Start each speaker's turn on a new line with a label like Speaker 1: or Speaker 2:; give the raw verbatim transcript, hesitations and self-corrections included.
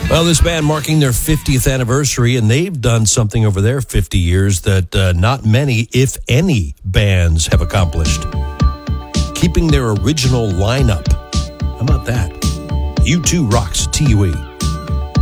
Speaker 1: Well, this band marking their fiftieth anniversary, and they've done something over their fifty years that uh, not many, if any, bands have accomplished. Keeping their original lineup. How about that? U two rocks T U E.